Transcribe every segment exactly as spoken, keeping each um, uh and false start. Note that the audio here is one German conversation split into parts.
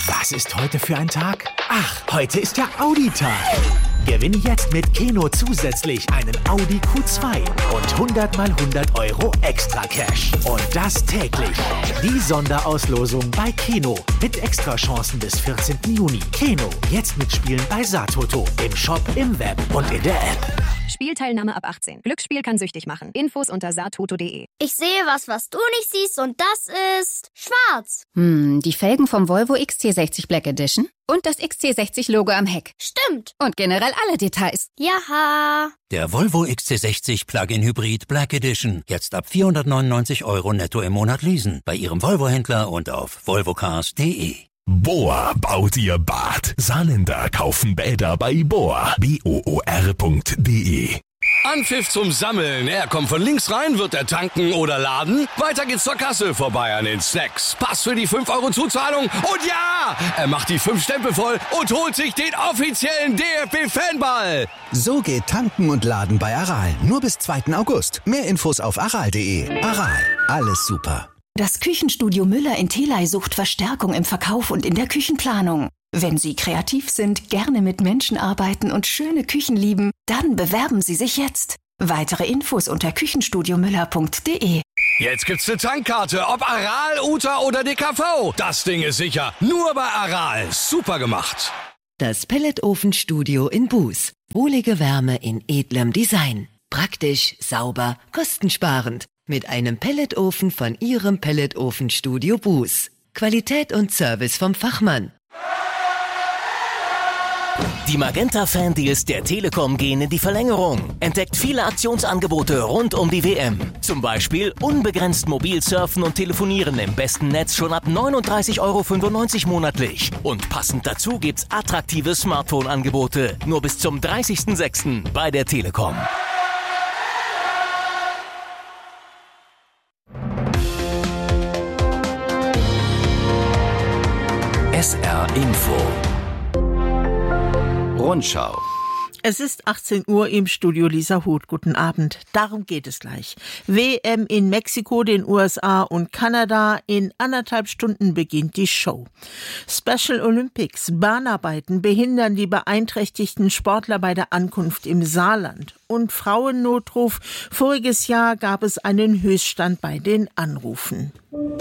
Was ist heute für ein Tag? Ach, heute ist ja Audi-Tag. Gewinne jetzt mit Keno zusätzlich einen Audi Q zwei und hundert mal hundert Euro extra Cash. Und das täglich. Die Sonderauslosung bei Keno mit Extrachancen bis vierzehnten Juni. Keno, jetzt mitspielen bei Satoto. Im Shop, im Web und in der App. Spielteilnahme ab achtzehn. Glücksspiel kann süchtig machen. Infos unter satoto punkt de. Ich sehe was, was du nicht siehst, und das ist schwarz. Hm, die Felgen vom Volvo X C sechzig Black Edition und das X C sechzig Logo am Heck. Stimmt. Und generell alle Details. Jaha. Der Volvo X C sechzig Plug-in Hybrid Black Edition. Jetzt ab vierhundertneunundneunzig Euro netto im Monat leasen. Bei Ihrem Volvo-Händler und auf volvocars punkt de. Bohr baut ihr Bad. Saarländer kaufen Bäder bei Bohr. B O O R punkt de. Anpfiff zum Sammeln. Er kommt von links rein, wird er tanken oder laden. Weiter geht's zur Kasse, vorbei an den Snacks. Pass für die fünf Euro Zuzahlung. Und ja, er macht die fünf Stempel voll und holt sich den offiziellen D F B-Fanball. So geht Tanken und Laden bei Aral. Nur bis zweiten August. Mehr Infos auf aral punkt de. Aral, alles super. Das Küchenstudio Müller in Theley sucht Verstärkung im Verkauf und in der Küchenplanung. Wenn Sie kreativ sind, gerne mit Menschen arbeiten und schöne Küchen lieben, dann bewerben Sie sich jetzt. Weitere Infos unter küchenstudio müller punkt de. Jetzt gibt's eine Tankkarte, ob Aral, Uta oder D K V. Das Ding ist sicher. Nur bei Aral. Super gemacht. Das Pelletofenstudio in Buß. Wohlige Wärme in edlem Design. Praktisch, sauber, kostensparend. Mit einem Pelletofen von Ihrem Pelletofenstudio Buß. Qualität und Service vom Fachmann. Die Magenta-Fan-Deals der Telekom gehen in die Verlängerung. Entdeckt viele Aktionsangebote rund um die W M. Zum Beispiel unbegrenzt mobil surfen und telefonieren im besten Netz schon ab neununddreißig Euro fünfundneunzig monatlich. Und passend dazu gibt's attraktive Smartphone-Angebote. Nur bis zum dreißigsten sechsten bei der Telekom. S R Info. Rundschau. Es ist achtzehn Uhr im Studio Lisa Huth. Guten Abend. Darum geht es gleich. W M in Mexiko, den U S A und Kanada. In anderthalb Stunden beginnt die Show. Special Olympics. Bahnarbeiten behindern die beeinträchtigten Sportler bei der Ankunft im Saarland. Und Frauennotruf. Voriges Jahr gab es einen Höchststand bei den Anrufen.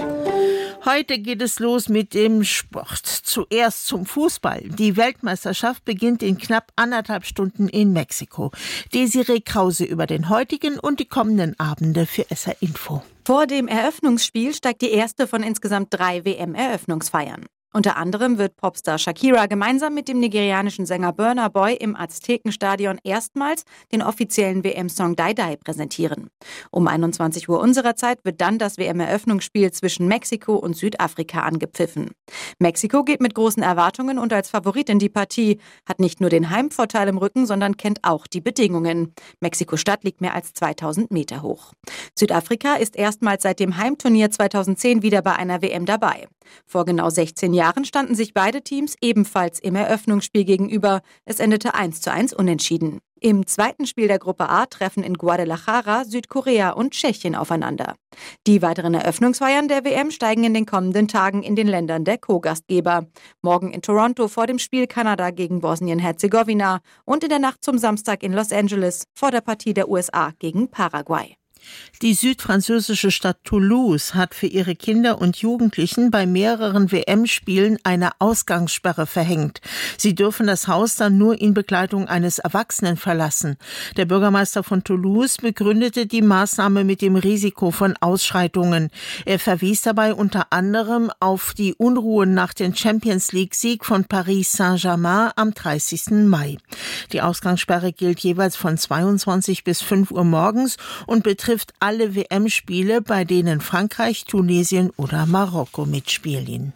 Heute geht es los mit dem Sport. Zuerst zum Fußball. Die Weltmeisterschaft beginnt in knapp anderthalb Stunden in Mexiko. Desiree Krause über den heutigen und die kommenden Abende für S R Info. Vor dem Eröffnungsspiel steigt die erste von insgesamt drei W M-Eröffnungsfeiern. Unter anderem wird Popstar Shakira gemeinsam mit dem nigerianischen Sänger Burna Boy im Aztekenstadion erstmals den offiziellen W M-Song Die Die präsentieren. Um einundzwanzig Uhr unserer Zeit wird dann das W M-Eröffnungsspiel zwischen Mexiko und Südafrika angepfiffen. Mexiko geht mit großen Erwartungen und als Favorit in die Partie, hat nicht nur den Heimvorteil im Rücken, sondern kennt auch die Bedingungen. Mexiko-Stadt liegt mehr als zweitausend Meter hoch. Südafrika ist erstmals seit dem Heimturnier zweitausendzehn wieder bei einer W M dabei. Vor genau sechzehn Jahren standen sich beide Teams ebenfalls im Eröffnungsspiel gegenüber. Es endete eins zu eins unentschieden. Im zweiten Spiel der Gruppe A treffen in Guadalajara Südkorea und Tschechien aufeinander. Die weiteren Eröffnungsfeiern der W M steigen in den kommenden Tagen in den Ländern der Co-Gastgeber. Morgen in Toronto vor dem Spiel Kanada gegen Bosnien-Herzegowina und in der Nacht zum Samstag in Los Angeles vor der Partie der U S A gegen Paraguay. Die südfranzösische Stadt Toulouse hat für ihre Kinder und Jugendlichen bei mehreren W M-Spielen eine Ausgangssperre verhängt. Sie dürfen das Haus dann nur in Begleitung eines Erwachsenen verlassen. Der Bürgermeister von Toulouse begründete die Maßnahme mit dem Risiko von Ausschreitungen. Er verwies dabei unter anderem auf die Unruhen nach dem Champions-League-Sieg von Paris Saint-Germain am dreißigsten Mai. Die Ausgangssperre gilt jeweils von zweiundzwanzig bis fünf Uhr morgens und betrifft alle W M-Spiele, bei denen Frankreich, Tunesien oder Marokko mitspielen.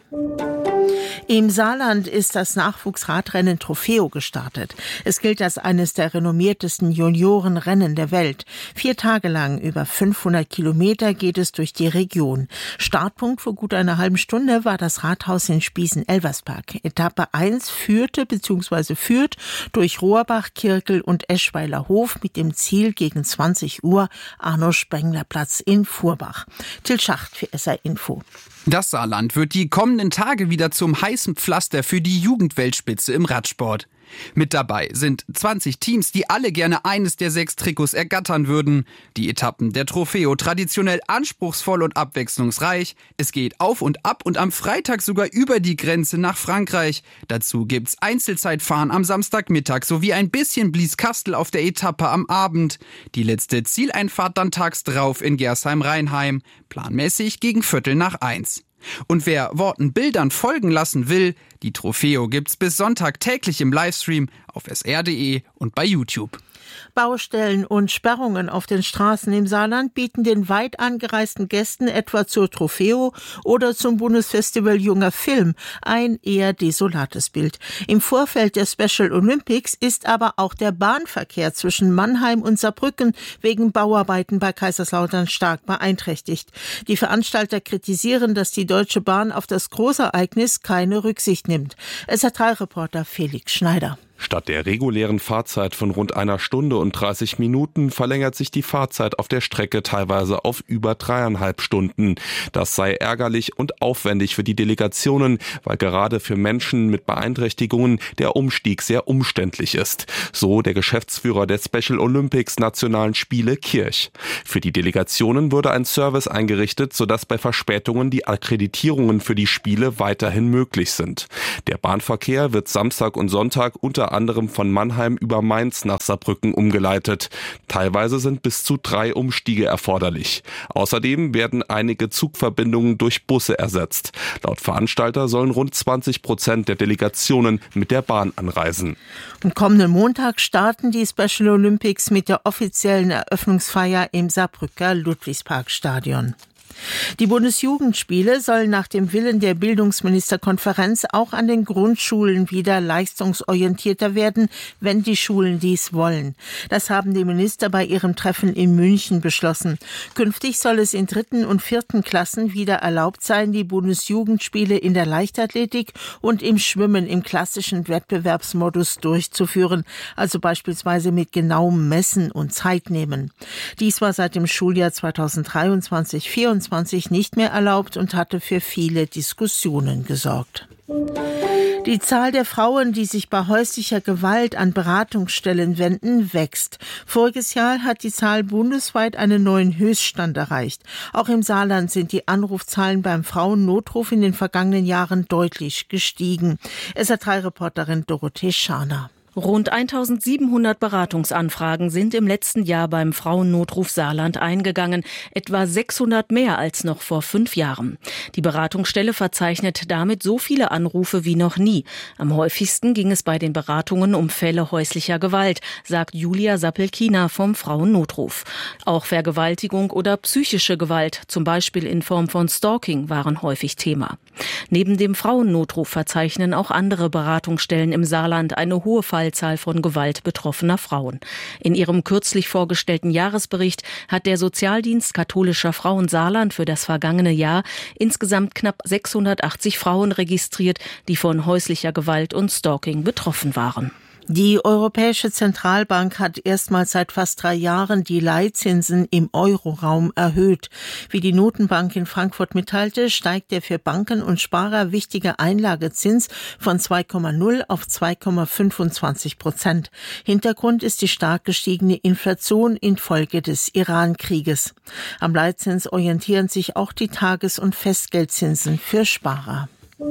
Im Saarland ist das Nachwuchsradrennen Trofeo gestartet. Es gilt als eines der renommiertesten Juniorenrennen der Welt. Vier Tage lang, über fünfhundert Kilometer, geht es durch die Region. Startpunkt vor gut einer halben Stunde war das Rathaus in Spießen-Elversberg. Etappe eins führte bzw. führt durch Rohrbach, Kirkel und Eschweiler Hof mit dem Ziel gegen zwanzig Uhr Arno-Spengler-Platz in Fuhrbach. Till Schacht für S R Info. Das Saarland wird die kommenden Tage wieder zum heißen Pflaster für die Jugendweltspitze im Radsport. Mit dabei sind zwanzig Teams, die alle gerne eines der sechs Trikots ergattern würden. Die Etappen der Trofeo traditionell anspruchsvoll und abwechslungsreich. Es geht auf und ab und am Freitag sogar über die Grenze nach Frankreich. Dazu gibt's Einzelzeitfahren am Samstagmittag sowie ein bisschen Blieskastel auf der Etappe am Abend. Die letzte Zieleinfahrt dann tags drauf in Gersheim-Rheinheim. Planmäßig gegen Viertel nach eins. Und wer Worten Bildern folgen lassen will, die Trofeo gibt's bis Sonntag täglich im Livestream auf s r punkt d e und bei YouTube. Baustellen und Sperrungen auf den Straßen im Saarland bieten den weit angereisten Gästen etwa zur Trofeo oder zum Bundesfestival Junger Film ein eher desolates Bild. Im Vorfeld der Special Olympics ist aber auch der Bahnverkehr zwischen Mannheim und Saarbrücken wegen Bauarbeiten bei Kaiserslautern stark beeinträchtigt. Die Veranstalter kritisieren, dass die Deutsche Bahn auf das Großereignis keine Rücksicht nimmt. S R drei Reporter Felix Schneider. Statt der regulären Fahrzeit von rund einer Stunde und dreißig Minuten verlängert sich die Fahrzeit auf der Strecke teilweise auf über dreieinhalb Stunden. Das sei ärgerlich und aufwendig für die Delegationen, weil gerade für Menschen mit Beeinträchtigungen der Umstieg sehr umständlich ist. So der Geschäftsführer der Special Olympics Nationalen Spiele Kirch. Für die Delegationen wurde ein Service eingerichtet, sodass bei Verspätungen die Akkreditierungen für die Spiele weiterhin möglich sind. Der Bahnverkehr wird Samstag und Sonntag unter anderem von Mannheim über Mainz nach Saarbrücken umgeleitet. Teilweise sind bis zu drei Umstiege erforderlich. Außerdem werden einige Zugverbindungen durch Busse ersetzt. Laut Veranstalter sollen rund zwanzig Prozent der Delegationen mit der Bahn anreisen. Am kommenden Montag starten die Special Olympics mit der offiziellen Eröffnungsfeier im Saarbrücker Ludwigsparkstadion. Die Bundesjugendspiele sollen nach dem Willen der Bildungsministerkonferenz auch an den Grundschulen wieder leistungsorientierter werden, wenn die Schulen dies wollen. Das haben die Minister bei ihrem Treffen in München beschlossen. Künftig soll es in dritten und vierten Klassen wieder erlaubt sein, die Bundesjugendspiele in der Leichtathletik und im Schwimmen im klassischen Wettbewerbsmodus durchzuführen, also beispielsweise mit genauem Messen und Zeitnehmen. Dies war seit dem Schuljahr zweitausenddreiundzwanzig vierundzwanzig nicht mehr erlaubt und hatte für viele Diskussionen gesorgt. Die Zahl der Frauen, die sich bei häuslicher Gewalt an Beratungsstellen wenden, wächst. Voriges Jahr hat die Zahl bundesweit einen neuen Höchststand erreicht. Auch im Saarland sind die Anrufzahlen beim Frauennotruf in den vergangenen Jahren deutlich gestiegen. S R drei Reporterin Dorothee Scharner. Rund eintausendsiebenhundert Beratungsanfragen sind im letzten Jahr beim Frauennotruf Saarland eingegangen, etwa sechshundert mehr als noch vor fünf Jahren. Die Beratungsstelle verzeichnet damit so viele Anrufe wie noch nie. Am häufigsten ging es bei den Beratungen um Fälle häuslicher Gewalt, sagt Julia Sappelkina vom Frauennotruf. Auch Vergewaltigung oder psychische Gewalt, zum Beispiel in Form von Stalking, waren häufig Thema. Neben dem Frauennotruf verzeichnen auch andere Beratungsstellen im Saarland eine hohe Fallzahl von Gewalt betroffener Frauen. In ihrem kürzlich vorgestellten Jahresbericht hat der Sozialdienst katholischer Frauen Saarland für das vergangene Jahr insgesamt knapp sechshundertachtzig Frauen registriert, die von häuslicher Gewalt und Stalking betroffen waren. Die Europäische Zentralbank hat erstmals seit fast drei Jahren die Leitzinsen im Euroraum erhöht. Wie die Notenbank in Frankfurt mitteilte, steigt der für Banken und Sparer wichtige Einlagezins von zwei Komma null auf zwei Komma fünfundzwanzig Prozent. Hintergrund ist die stark gestiegene Inflation infolge des Iran-Krieges. Am Leitzins orientieren sich auch die Tages- und Festgeldzinsen für Sparer.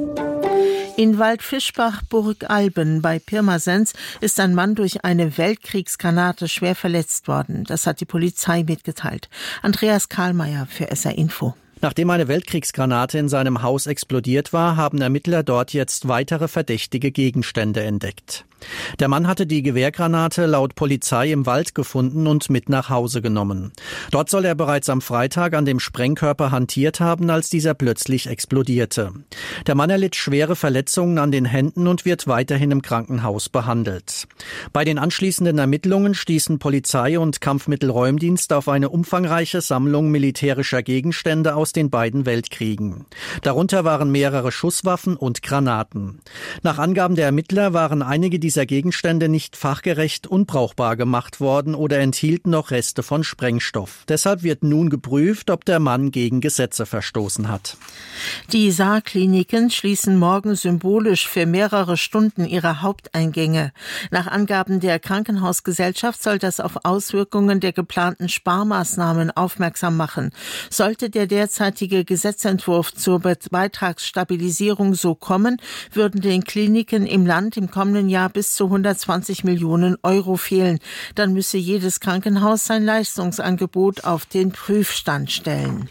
In Waldfischbach-Burgalben bei Pirmasens ist ein Mann durch eine Weltkriegsgranate schwer verletzt worden. Das hat die Polizei mitgeteilt. Andreas Karlmeier für S R Info. Nachdem eine Weltkriegsgranate in seinem Haus explodiert war, haben Ermittler dort jetzt weitere verdächtige Gegenstände entdeckt. Der Mann hatte die Gewehrgranate laut Polizei im Wald gefunden und mit nach Hause genommen. Dort soll er bereits am Freitag an dem Sprengkörper hantiert haben, als dieser plötzlich explodierte. Der Mann erlitt schwere Verletzungen an den Händen und wird weiterhin im Krankenhaus behandelt. Bei den anschließenden Ermittlungen stießen Polizei und Kampfmittelräumdienst auf eine umfangreiche Sammlung militärischer Gegenstände aus den beiden Weltkriegen. Darunter waren mehrere Schusswaffen und Granaten. Nach Angaben der Ermittler waren einige dieser dieser Gegenstände nicht fachgerecht unbrauchbar gemacht worden oder enthielten noch Reste von Sprengstoff. Deshalb wird nun geprüft, ob der Mann gegen Gesetze verstoßen hat. Die Saarkliniken schließen morgen symbolisch für mehrere Stunden ihre Haupteingänge. Nach Angaben der Krankenhausgesellschaft soll das auf Auswirkungen der geplanten Sparmaßnahmen aufmerksam machen. Sollte der derzeitige Gesetzentwurf zur Beitragsstabilisierung so kommen, würden den Kliniken im Land im kommenden Jahr bis zu hundertzwanzig Millionen Euro fehlen. Dann müsse jedes Krankenhaus sein Leistungsangebot auf den Prüfstand stellen.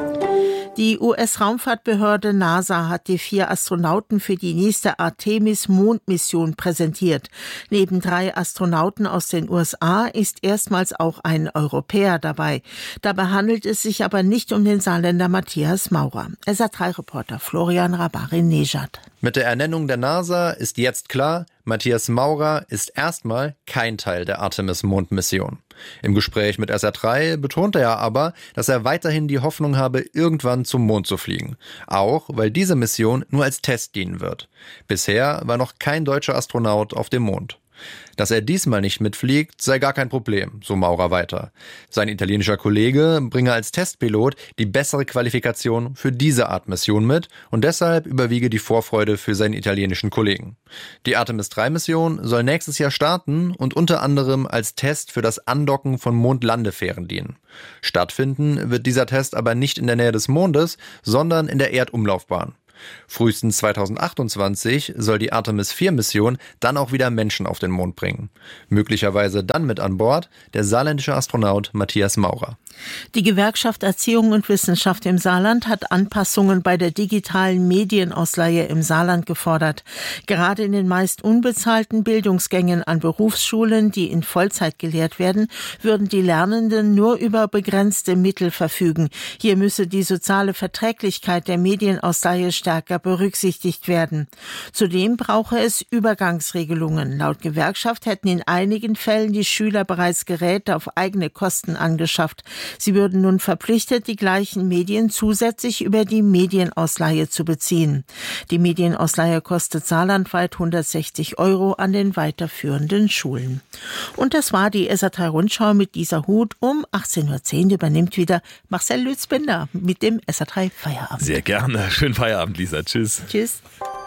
Die U S-Raumfahrtbehörde NASA hat die vier Astronauten für die nächste Artemis-Mondmission präsentiert. Neben drei Astronauten aus den U S A ist erstmals auch ein Europäer dabei. Dabei handelt es sich aber nicht um den Saarländer Matthias Maurer. S R drei Reporter Florian Rabari-Nejad. Mit der Ernennung der NASA ist jetzt klar, Matthias Maurer ist erstmal kein Teil der Artemis-Mondmission. Im Gespräch mit S R drei betonte er aber, dass er weiterhin die Hoffnung habe, irgendwann zum Mond zu fliegen. Auch, weil diese Mission nur als Test dienen wird. Bisher war noch kein deutscher Astronaut auf dem Mond. Dass er diesmal nicht mitfliegt, sei gar kein Problem, so Maurer weiter. Sein italienischer Kollege bringe als Testpilot die bessere Qualifikation für diese Art Mission mit und deshalb überwiege die Vorfreude für seinen italienischen Kollegen. Die Artemis drei Mission soll nächstes Jahr starten und unter anderem als Test für das Andocken von Mondlandefähren dienen. Stattfinden wird dieser Test aber nicht in der Nähe des Mondes, sondern in der Erdumlaufbahn. Frühestens zweitausendachtundzwanzig soll die Artemis vier Mission dann auch wieder Menschen auf den Mond bringen. Möglicherweise dann mit an Bord der saarländische Astronaut Matthias Maurer. Die Gewerkschaft Erziehung und Wissenschaft im Saarland hat Anpassungen bei der digitalen Medienausleihe im Saarland gefordert. Gerade in den meist unbezahlten Bildungsgängen an Berufsschulen, die in Vollzeit gelehrt werden, würden die Lernenden nur über begrenzte Mittel verfügen. Hier müsse die soziale Verträglichkeit der Medienausleihe stärker berücksichtigt werden. Zudem brauche es Übergangsregelungen. Laut Gewerkschaft hätten in einigen Fällen die Schüler bereits Geräte auf eigene Kosten angeschafft. Sie würden nun verpflichtet, die gleichen Medien zusätzlich über die Medienausleihe zu beziehen. Die Medienausleihe kostet saarlandweit hundertsechzig Euro an den weiterführenden Schulen. Und das war die S R drei Rundschau mit dieser Hut. Um achtzehn Uhr zehn übernimmt wieder Marcel Lützbinder mit dem S R drei Feierabend. Sehr gerne. Schönen Feierabend, Lisa. Tschüss. Tschüss.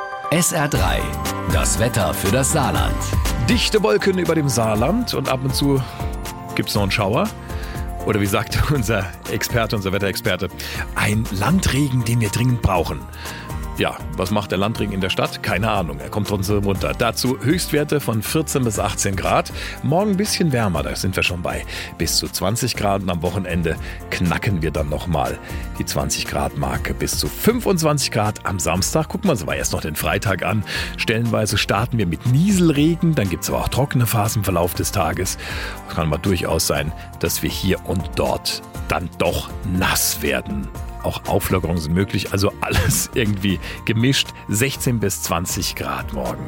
S R drei. Das Wetter für das Saarland. Dichte Wolken über dem Saarland und ab und zu gibt's noch einen Schauer. Oder wie sagt unser Experte, unser Wetterexperte, ein Landregen, den wir dringend brauchen. Ja, was macht der Landregen in der Stadt? Keine Ahnung, er kommt trotzdem runter. Dazu Höchstwerte von vierzehn bis achtzehn Grad. Morgen ein bisschen wärmer, da sind wir schon bei bis zu zwanzig Grad. Und am Wochenende knacken wir dann nochmal die zwanzig Grad Marke. Bis zu fünfundzwanzig Grad am Samstag. Gucken wir uns aber erst noch den Freitag an. Stellenweise starten wir mit Nieselregen. Dann gibt es aber auch trockene Phasen im Verlauf des Tages. Es kann aber durchaus sein, dass wir hier und dort dann doch nass werden. Auch Auflockerungen sind möglich, also alles irgendwie gemischt. sechzehn bis zwanzig Grad morgen.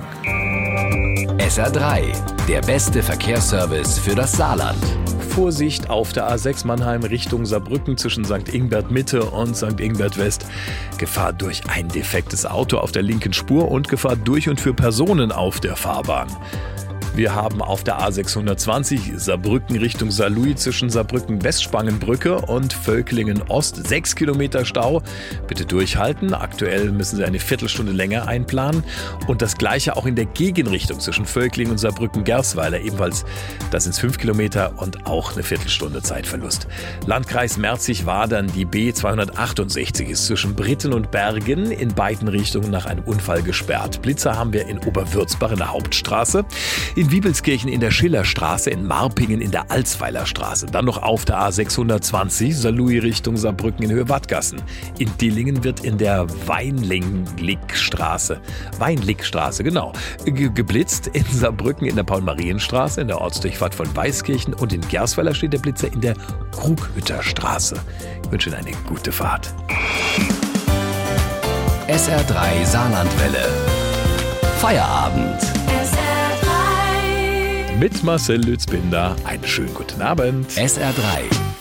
S R drei, der beste Verkehrsservice für das Saarland. Vorsicht auf der A sechs Mannheim Richtung Saarbrücken zwischen Sankt Ingbert Mitte und Sankt Ingbert West. Gefahr durch ein defektes Auto auf der linken Spur und Gefahr durch und für Personen auf der Fahrbahn. Wir haben auf der A sechshundertzwanzig Saarbrücken Richtung Saarlouis zwischen Saarbrücken Westspangenbrücke und Völklingen Ost sechs Kilometer Stau. Bitte durchhalten. Aktuell müssen Sie eine Viertelstunde länger einplanen. Und das Gleiche auch in der Gegenrichtung zwischen Völklingen und Saarbrücken Gersweiler. Ebenfalls, das sind fünf Kilometer und auch eine Viertelstunde Zeitverlust. Landkreis Merzig-Wadern, die B zweihundertachtundsechzig ist zwischen Britten und Bergen in beiden Richtungen nach einem Unfall gesperrt. Blitzer haben wir in Oberwürzbach in der Hauptstraße. In Wiebelskirchen in der Schillerstraße, in Marpingen in der Alsweilerstraße. Dann noch auf der A sechshundertzwanzig, Saarlouis Richtung Saarbrücken in Höhe Wattgassen. In Dillingen wird in der Weinlickstraße, Weinlickstraße, genau, ge- geblitzt. In Saarbrücken in der Paul-Marien-Straße, in der Ortsdurchfahrt von Weißkirchen. Und in Gersweiler steht der Blitzer in der Krughütterstraße. Ich wünsche Ihnen eine gute Fahrt. S R drei Saarlandwelle. Feierabend. Mit Marcel Lützbinder. Einen schönen guten Abend. S R drei.